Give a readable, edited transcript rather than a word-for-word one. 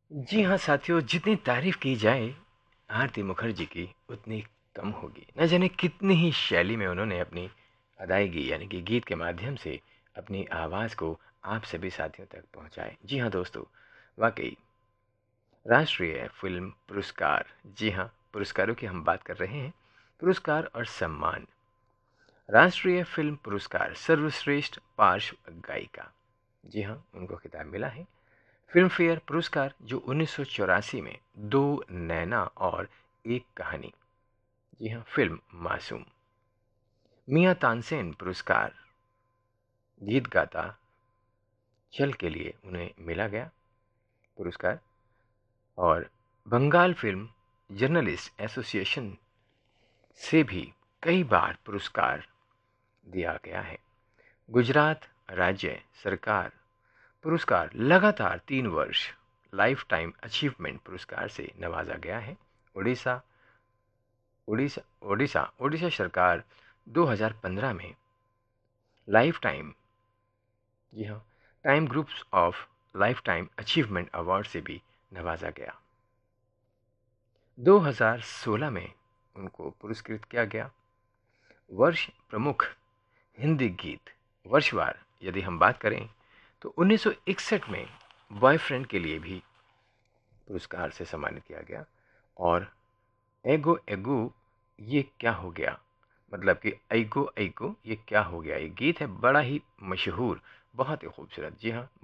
जी हाँ साथियों, जितनी तारीफ की जाए आरती मुखर्जी की उतनी कम होगी। न जाने कितनी ही शैली में उन्होंने अपनी अदायगी यानी कि गीत के माध्यम से अपनी आवाज़ को आप सभी साथियों तक पहुंचाए। जी हाँ दोस्तों, वाकई राष्ट्रीय फिल्म पुरस्कार, जी हाँ, पुरस्कारों की हम बात कर रहे हैं। पुरस्कार और सम्मान। राष्ट्रीय फिल्म पुरस्कार सर्वश्रेष्ठ पार्श्व गायिका, जी हाँ, उनको खिताब मिला है। फिल्म फेयर पुरस्कार जो 1984 में दो नैना और एक कहानी, जी हाँ, फिल्म मासूम। मियां तानसेन पुरस्कार गीत गाता चल के लिए उन्हें मिला गया पुरस्कार। और बंगाल फिल्म जर्नलिस्ट एसोसिएशन से भी कई बार पुरस्कार दिया गया है। गुजरात राज्य सरकार पुरस्कार लगातार 3 वर्ष लाइफ टाइम अचीवमेंट पुरस्कार से नवाजा गया है। उड़ीसा उड़ीसा उड़ीसा सरकार 2015 में लाइफ टाइम, जी हाँ, time groups of life time achievement award से भी नवाजा गया। 2016 में उनको पुरस्कृत किया गया। वर्ष प्रमुख हिंदी गीत वर्षवार यदि हम बात करें तो 1961 में बॉयफ्रेंड के लिए भी पुरस्कार से सम्मानित किया गया। और एगो एगो ये क्या हो गया, मतलब कि ऐगो ऐगो ये क्या हो गया, ये गीत है बड़ा ही मशहूर, बहुत ही खूबसूरत। जी हाँ,